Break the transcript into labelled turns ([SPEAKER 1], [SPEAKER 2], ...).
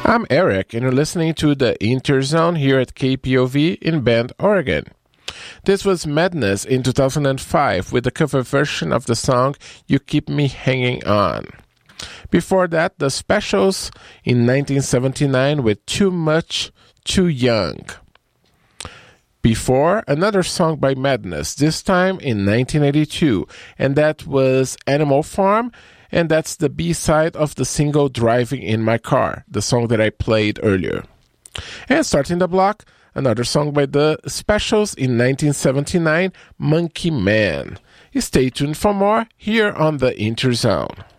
[SPEAKER 1] I'm Eric, and you're listening to the Interzone here at KPOV in Bend, Oregon. This was Madness in 2005 with a cover version of the song You Keep Me Hanging On. Before that, The Specials in 1979 with Too Much, Too Young. Before, another song by Madness, this time in 1982, and that was Animal Farm, and that's the B-side of the single Driving in My Car, the song that I played earlier. And starting the block, another song by The Specials in 1979, Monkey Man. Stay tuned for more here on the Interzone.